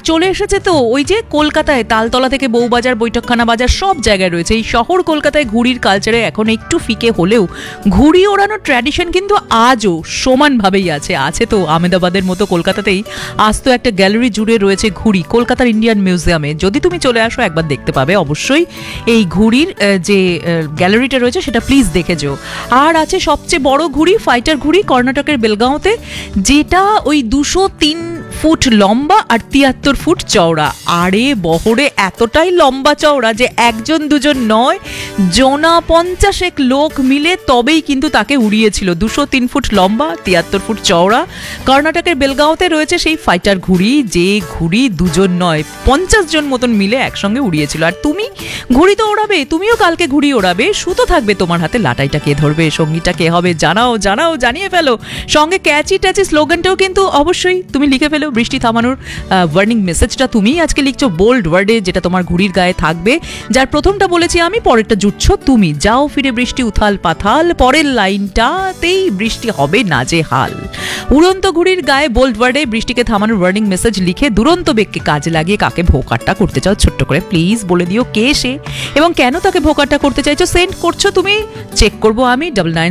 চলে এসেছে তো ওই যে কলকাতায় তালতলা থেকে বউবাজার, বৈঠকখানা বাজার সব জায়গায় রয়েছে এই শহর কলকাতায়। ঘুড়ির কালচারে এখন একটু ফিকে হলেও ঘুড়ি ওড়ানোর ট্র্যাডিশন কিন্তু আজও সমানভাবেই আছে তো আহমেদাবাদের মতো কলকাতাতেই আজ তো একটা গ্যালারি জুড়ে রয়েছে ঘুড়ি কলকাতার ইন্ডিয়ান মিউজিয়ামে। যদি তুমি চলে আসো একবার দেখতে পাবে অবশ্যই এই ঘুড়ির যে গ্যালারিটা রয়েছে সেটা প্লিজ দেখে যেও। আর আছে সবচেয়ে বড় ঘুড়ি, ফাইটার ঘুড়ি, কর্ণাটকের বেলগাঁওতে, যেটা ওই 203 ফুট লম্বা আর 73 ফুট চওড়া। আরে বহরে এতটাই লম্বা চওড়া যে একজন দুজন নয়, জনা 50 লোক মিলে তবেই কিন্তু তাকে উড়িয়েছিল। 203 ফুট লম্বা, 73 ফুট চওড়া। কর্ণাটকের বেলগাঁওতে রয়েছে সেই ফাইটার ঘুড়ি, যে ঘুড়ি দুজন নয় 50 জন মতন মিলে একসঙ্গে উড়িয়েছিল। আর তুমি ঘুড়ি তো ওড়াবে, তুমিও কালকে ঘুড়ি ওড়াবে, সুতো থাকবে তোমার হাতে, লাটাইটা কে ধরবে, সঙ্গীটা কে হবে জানাও, জানিয়ে ফেলো। সঙ্গে ক্যাচি স্লোগানটাও কিন্তু অবশ্যই তুমি লিখে ফেলো। বৃষ্টি থামানোর ওয়ার্নিং মেসেজটা তুমিই আজকে লিখছো বোল্ড ওয়ার্ডে, যেটা তোমার ঘুড়ির গায়ে থাকবে। যার প্রথমটা বলেছি আমি, পরেরটা জুটছো তুমি। যাও ফিরে বৃষ্টি উথাল পাথাল, পরের লাইনটাতেই বৃষ্টি হবে নাজেহাল। উড়ন্ত ঘুড়ির গায়ে বোল্ড ওয়ার্ডে বৃষ্টিকে থামানোর ওয়ার্নিং মেসেজ লিখে দুরন্ত বেগকে কাজে লাগিয়ে কাকে ভোকারটা করতে চাও ছোট্ট করে প্লিজ বলে দিও কে সে এবং কেন তাকে ভোকারটা করতে চাইছো। সেন্ড করছো তুমি, চেক করবো আমি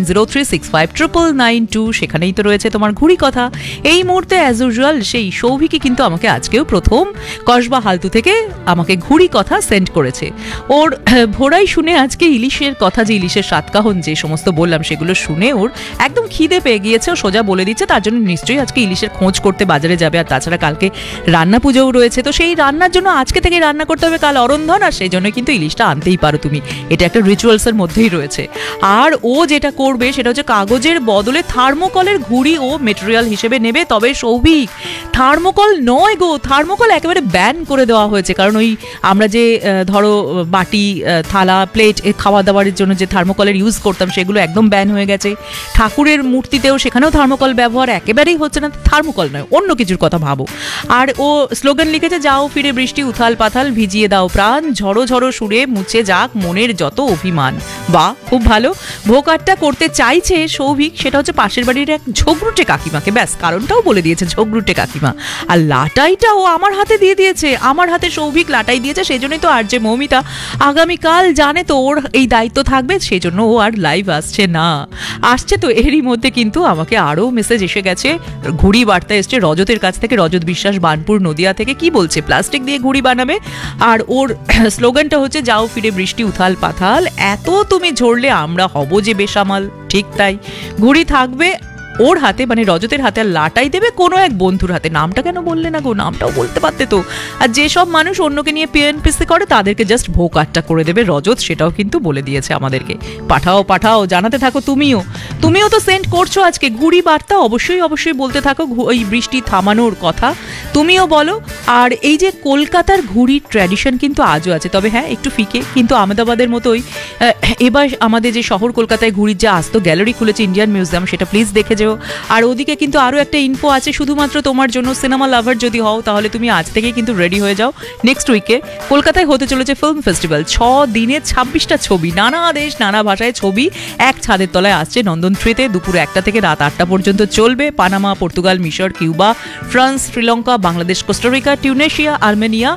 9903659992। সেখানেই তো রয়েছে তোমার ঘুড়ি কথা। এই মুহূর্তে অ্যাজ ইউজুয়াল সেই সৌভিকই কিন্তু আমাকে আজকেও প্রথম কসবা হালতু থেকে আমাকে ঘুড়ি কথা সেন্ড করেছে। ওর ভোরাই শুনে আজকে ইলিশের কথা, যে ইলিশের সাতকাহন যে সমস্ত বললাম সেগুলো শুনে ওর একদম খিদে পেয়ে গিয়েছে। ও সোজা বলে দিচ্ছে তার জন্য নিশ্চয়ই আজকে ইলিশের খোঁজ করতে বাজারে যাবে। আর তাছাড়া কালকে রান্না পুজোও রয়েছে, তো সেই রান্নার জন্য আজকে থেকে রান্না করতে হবে কাল অরন্ধন, আর সেই জন্য কিন্তু ইলিশটা আনতেই পারো তুমি, এটা একটা রিচুয়ালসের মধ্যেই রয়েছে। আর ও যেটা করবে সেটা হচ্ছে কাগজের বদলে থার্মোকলের ঘুড়ি ও মেটেরিয়াল হিসেবে নেবে। তবে সৌভিক, থার্মোকল নয় গো, থার্মোকল একেবারে ব্যান করে দেওয়া হয়েছে। কারণ ওই আমরা যে ধরো বাটি, থালা, প্লেট খাওয়া দাওয়ার জন্য যে থার্মোকলের ইউজ করতাম সেগুলো একদম ব্যান হয়ে গেছে। ঠাকুরের মূর্তিতেও সেখানেও থার্মোকল ব্যবহার একেবারেই হচ্ছে না। থার্মোকল নয়, অন্য কিছুর কথা ভাবো। আর ও স্লোগান লিখেছে, যাও ফিরে বৃষ্টি উথাল পাথাল, ভিজিয়ে দাও প্রাণ, ঝড়ো ঝড়ো সুরে মুছে যাক মনের যত অভিমান। বাহ, খুব ভালো। ভোকারটা করতে চাইছে সৌভিক, সেটা হচ্ছে পাশের বাড়ির এক ঝগড়ুটে কাকিমাকে। ব্যাস, কারণটাও বলে দিয়েছে, ঝগড়ুটে কাকিমা। আর লাটাইটা ও আমার হাতে দিয়ে দিয়েছে, আমার হাতে সৌভিক লাটাই দিয়েছে। সেই জন্যই তো আর যে মৌমিতা আগামীকাল জানে তো ওর এই দায়িত্ব থাকবে, সেই জন্য ও আর লাইভ আসছে না। আসছে তো এরই মধ্যে কিন্তু আমাকে আরও মেসেজ এসে গেছে, ঘুড়ি বার্তা এসছে রজতের কাছ থেকে। রজত বিশ্বাস বানপুর নদিয়া থেকে কি বলছে, প্লাস্টিক দিয়ে ঘুড়ি বানাবে। আর ওর স্লোগানটা হচ্ছে, যাও ফিরে বৃষ্টি উথাল পাথাল, এত তুমি ঝরলে আমরা হব যে বেসামাল। ঠিক তাই, ঘুড়ি থাকবে ওর হাতে, মানে রজতের হাতে, আর লাটাই দেবে কোনো এক বন্ধুর হাতে। নামটা কেন বললে না গো, নামটাও বলতে পারতে তো। আর যেসব মানুষ অন্যকে নিয়ে পিএনপিসি করে তাদেরকে জাস্ট ভোকারটা করে দেবে রজত, সেটাও কিন্তু বলে দিয়েছে আমাদেরকে। পাঠাও, জানাতে থাকো। তুমিও তো সেন্ড করছো আজকে ঘুড়ি বার্তা, অবশ্যই বলতে থাকো ওই বৃষ্টি থামানোর কথা, তুমিও বলো। আর এই যে কলকাতার ঘুড়ির ট্র্যাডিশন কিন্তু আজও আছে, তবে হ্যাঁ একটু ফিকে, কিন্তু আহমেদাবাদের মতোই এবার আমাদের যে শহর কলকাতায় ঘুড়ির যে আস্ত গ্যালারি খুলেছে ইন্ডিয়ান মিউজিয়াম, সেটা প্লিজ দেখে যেও। আর ওদিকে কিন্তু আরো একটা ইনফো আছে শুধুমাত্র তোমার জন্য। সিনেমা লাভার যদি হও তাহলে তুমি আজ থেকেই কিন্তু রেডি হয়ে যাও। নেক্সট উইকে কলকাতায় হতে চলেছে ফিল্ম ফেস্টিভ্যাল। 6 দিনে 26টা ছবি, নানা দেশ নানা ভাষায় ছবি এক ছাদের তলায় আসছে নন্দন 3-তে। দুপুর 1টা থেকে রাত 8টা পর্যন্ত চলবে। পানামা, পর্তুগাল, মিশর, Cuba, France, Sri Lanka, Bangladesh, Costa Rica, Tunisia, Armenia,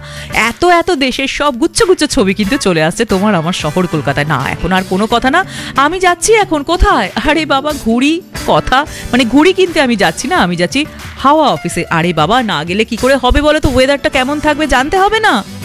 এত দেশের সব গুচ্ছ ছবি কিন্তু চলে আসছে তোমার আমার শহর কলকাতায়। না, এখন আর কোনো কথা না, আমি যাচ্ছি এখন কোথায়? আরে বাবা, ঘুড়ি কথা, মানে ঘুড়ি কিনতে আমি যাচ্ছি না, আমি যাচ্ছি হাওয়া অফিসে। আরে বাবা, না গেলে কি করে হবে বলো তো? ওয়েদারটা কেমন থাকবে জানতে হবে না?